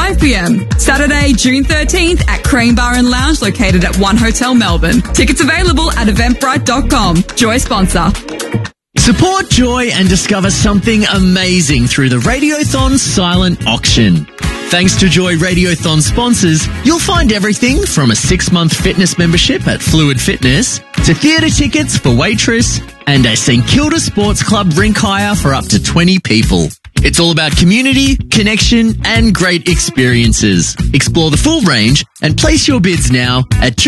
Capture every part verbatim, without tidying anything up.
five p.m. Saturday, June thirteenth at Crane Bar and Lounge located at One Hotel Melbourne. Tickets available at eventbrite dot com. Joy sponsor. Support Joy and discover something amazing through the Radiothon Silent Auction. Thanks to Joy Radiothon sponsors, you'll find everything from a six-month fitness membership at Fluid Fitness to theatre tickets for Waitress and a St Kilda Sports Club rink hire for up to twenty people. It's all about community, connection and great experiences. Explore the full range and place your bids now at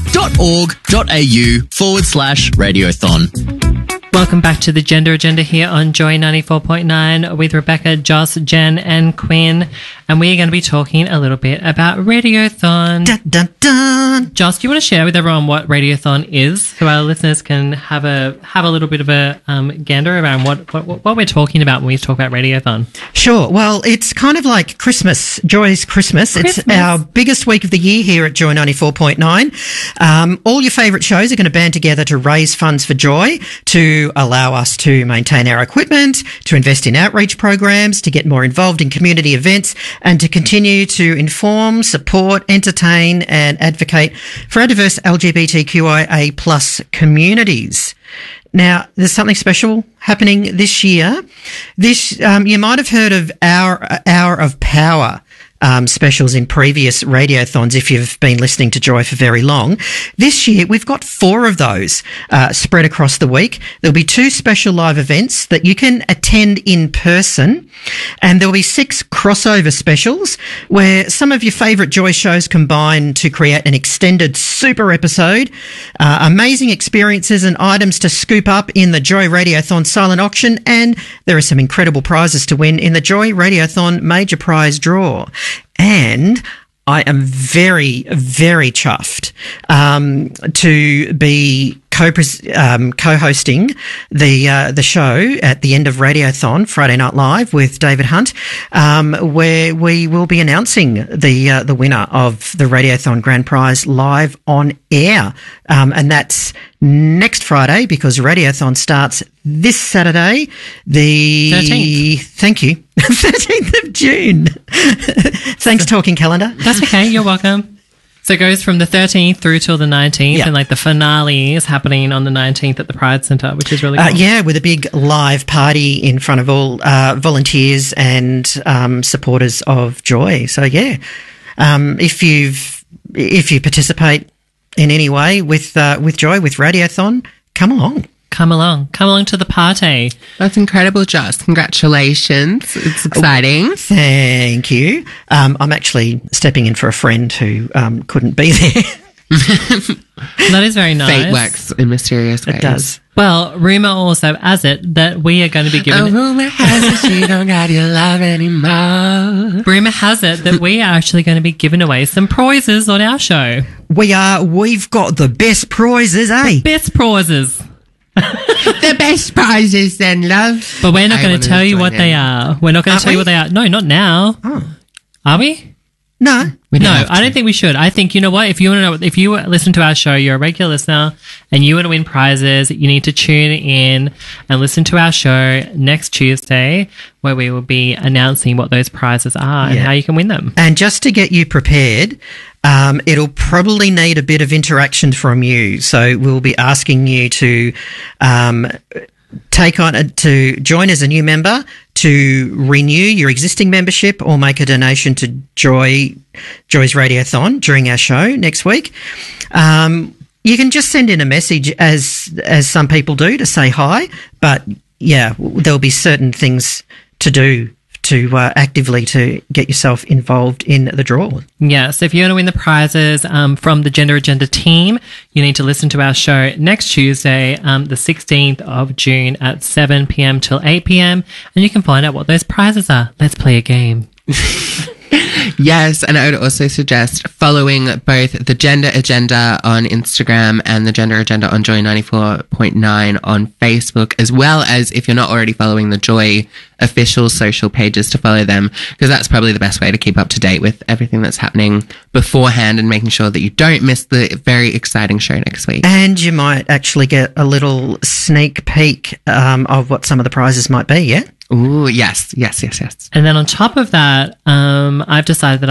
joy.org.au forward slash radiothon. Welcome back to the Gender Agenda here on Joy ninety-four point nine with Rebecca, Joss, Jen and Quinn. And we're going to be talking a little bit about Radiothon. Dun, dun, dun. Joss, do you want to share with everyone what Radiothon is so our listeners can have a have a little bit of a um, gander around what, what, what we're talking about when we talk about Radiothon? Sure. Well, it's kind of like Christmas, Joy's Christmas. Christmas. It's our biggest week of the year here at Joy ninety-four point nine. Um, all your favourite shows are going to band together to raise funds for Joy, to allow us to maintain our equipment, to invest in outreach programs, to get more involved in community events, and to continue to inform, support, entertain and advocate for our diverse L G B T Q I A plus communities. Now, there's something special happening this year. This, um, you might have heard of Hour, Hour of Power Um, specials in previous radiothons if you've been listening to Joy for very long. This year we've got four of those uh, spread across the week. There'll be two special live events that you can attend in person, and there'll be six crossover specials where some of your favourite Joy shows combine to create an extended super episode, uh, amazing experiences and items to scoop up in the Joy Radiothon silent auction, and there are some incredible prizes to win in the Joy Radiothon major prize draw. And I am very, very chuffed um, to be co um, co-hosting the uh, the show at the end of Radiothon Friday Night Live with David Hunt, um, where we will be announcing the uh, the winner of the Radiothon Grand Prize live on air, um, and that's next Friday because Radiothon starts this Saturday, the thirteenth. Thank you, thirteenth of June. Thanks, Talking Calendar. That's okay. You're welcome. So it goes from the thirteenth through till the nineteenth, yeah. and like the finale is happening on the nineteenth at the Pride Centre, which is really cool. Uh, yeah, with a big live party in front of all uh, volunteers and um, supporters of Joy. So yeah, um, if you've if you participate in any way with uh, with Joy with Radiothon, come along. Come along. Come along to the party. That's incredible, Joss. Congratulations. It's exciting. Oh, thank you. Um, I'm actually stepping in for a friend who um, couldn't be there. That is very nice. Fate works in mysterious ways. It does. Well, rumour also has it that we are going to be given... Oh, rumour has it she don't got your love anymore. Rumour has it that we are actually going to be giving away some prizes on our show. We are. We've got the best prizes, eh? Best prizes. The best prizes then, love. But we're not I going wanna to tell you join what in. they are. We're not going to Aren't tell you we? what they are. No, not now. Oh. Are we? No. We don't No, have to. I don't think we should. I think, you know what, if you want to know, if you listen to our show, you're a regular listener and you want to win prizes, you need to tune in and listen to our show next Tuesday where we will be announcing what those prizes are and Yeah. how you can win them. And just to get you prepared, um, it'll probably need a bit of interaction from you. So we'll be asking you to um, take on a, to join as a new member, to renew your existing membership, or make a donation to Joy Joy's Radiothon during our show next week. Um, you can just send in a message, as as some people do, to say hi. But yeah, there'll be certain things to do to uh, actively to get yourself involved in the draw. Yeah, so if you want to win the prizes um, from the Gender Agenda team, you need to listen to our show next Tuesday, um, the sixteenth of June at seven p.m. till eight p.m. and you can find out what those prizes are. Let's play a game. Yes, and I would also suggest following both the Gender Agenda on Instagram and the Gender Agenda on Joy ninety-four point nine on Facebook, as well as, if you're not already following the Joy official social pages, to follow them, because that's probably the best way to keep up to date with everything that's happening beforehand and making sure that you don't miss the very exciting show next week. And you might actually get a little sneak peek um, of what some of the prizes might be, yeah? Ooh, yes, yes, yes, yes. And then on top of that, um, I've decided that